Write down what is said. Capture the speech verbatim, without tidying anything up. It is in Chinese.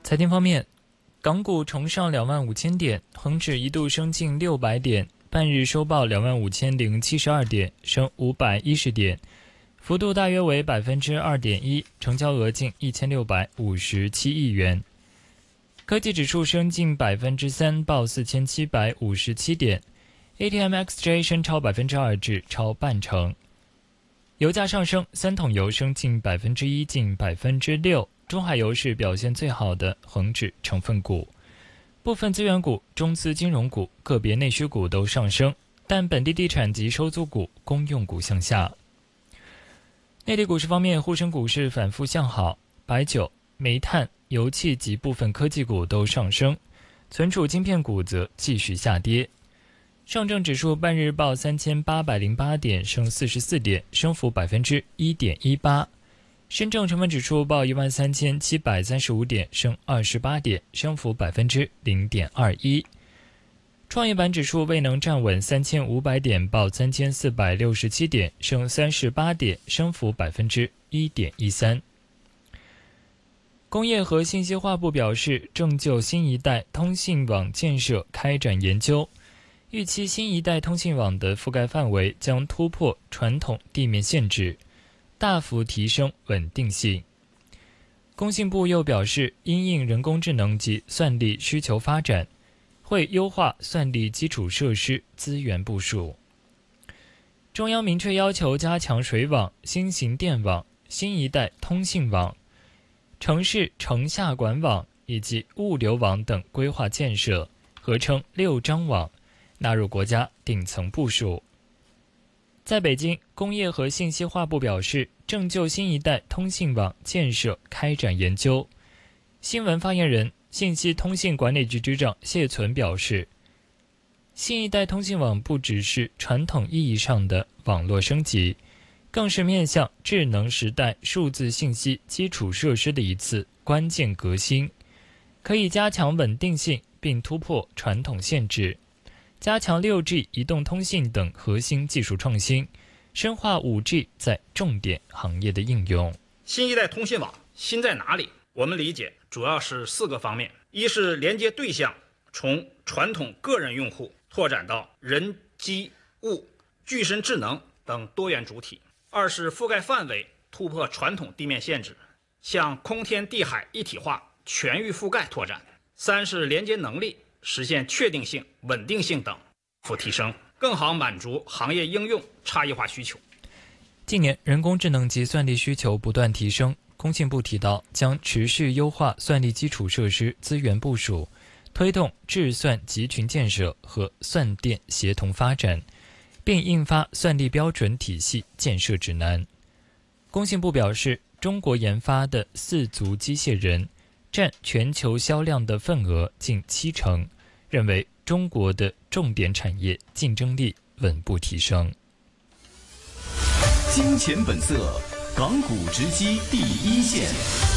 财经方面，港股重上两万五千点，恒指一度升近六百点，半日收报两万五千零七十二点，升五百一十点，幅度大约为百分之二点一，成交额近一千六百五十七亿元。科技指数升近百分之三，报四千七百五十七点。A T M X J 升超百分之二至超半成。油价上升，三桶油升近百分之一，近百分之六。中海油是表现最好的恒指成分股，部分资源股、中资金融股、个别内需股都上升，但本地地产及收租股、公用股向下。内地股市方面，沪深股市反复向好，白酒、煤炭、油气及部分科技股都上升，存储晶片股则继续下跌。上证指数半日报三千八百零八点，升四十四点，升幅百分之一点一八。深证成分指数报一万三千七百三十五点，升二十八点，升幅百分之零点二一。创业板指数未能站稳三千五百点，报三千四百六十七点，升三十八点，升幅百分之一点一三。工业和信息化部表示，正就新一代通信网建设开展研究，预期新一代通信网的覆盖范围将突破传统地面限制，大幅提升稳定性。工信部又表示，因应人工智能及算力需求发展，会优化算力基础设施资源部署。中央明确要求加强水网、新型电网、新一代通信网、城市城下管网以及物流网等规划建设，合称六张网，纳入国家顶层部署。在北京，工业和信息化部表示，正就新一代通信网建设开展研究。新闻发言人、信息通信管理局局长谢存表示，新一代通信网不只是传统意义上的网络升级，更是面向智能时代数字信息基础设施的一次关键革新，可以加强稳定性并突破传统限制，加强 六 G 移动通信等核心技术创新，深化 五 G 在重点行业的应用。 新一代通信网新在哪里？我们理解主要是四个方面：一是连接对象从传统个人用户拓展到人、机、物、具身智能等多元主体；二是覆盖范围突破传统地面限制，向空天地海一体化全域覆盖拓展；三是连接能力实现确定性、稳定性等幅提升，更好满足行业应用差异化需求。 近年人工智能及算力需求不断提升，工信部提到将持续优化算力基础设施资源部署，推动智算集群建设和算电协同发展，并印发算力标准体系建设指南。工信部表示，中国研发的四足机械人占全球销量的份额近七成，认为中国的重点产业竞争力稳步提升。 金钱本色，港股直击第一线。